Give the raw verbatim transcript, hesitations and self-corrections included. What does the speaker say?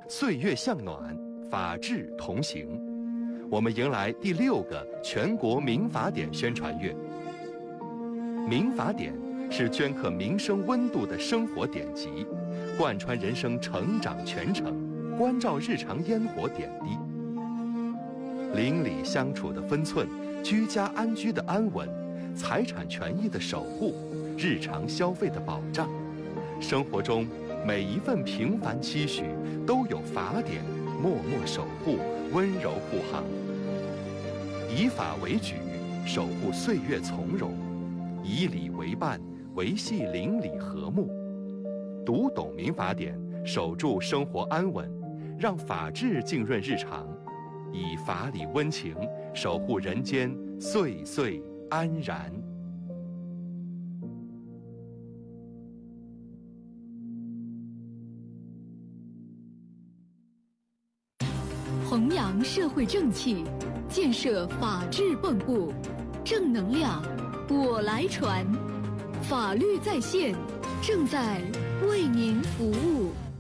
岁月向暖，法治同行。我们迎来第六个全国民法典宣传月。民法典是镌刻民生温度的生活典籍，贯穿人生成长全程，关照日常烟火点滴。邻里相处的分寸，居家安居的安稳，财产权益的守护，日常消费的保障，生活中每一份平凡期许，都有法典默默守护，温柔护航。以法为举，守护岁月从容；以礼为伴，维系邻里和睦。读懂民法典，守住生活安稳，让法治浸润日常，以法理温情，守护人间岁岁安然。 弘扬社会正气，建设法治蚌埠，正能量我来传，法律在线，正在为您服务。